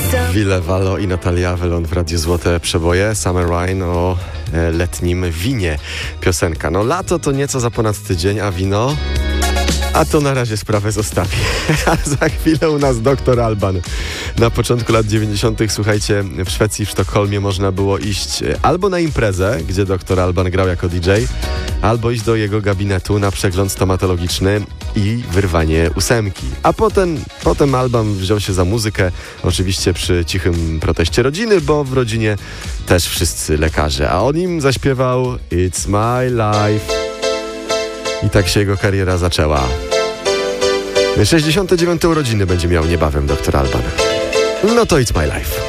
Ville Valo i Natalia Velon w Radiu Złote Przeboje. Summer Wine o letnim winie piosenka. No lato to nieco za ponad tydzień, a wino... A to na razie sprawę zostawię. A za chwilę u nas Dr. Alban. Na początku lat 90. słuchajcie, w Szwecji, w Sztokholmie można było iść albo na imprezę, gdzie Dr. Alban grał jako DJ, albo iść do jego gabinetu na przegląd stomatologiczny i wyrwanie ósemki. A potem Alban wziął się za muzykę, oczywiście przy cichym proteście rodziny, bo w rodzinie też wszyscy lekarze. A on im zaśpiewał It's My Life. I tak się jego kariera zaczęła. 69. urodziny będzie miał niebawem Dr. Alban. No to It's My Life.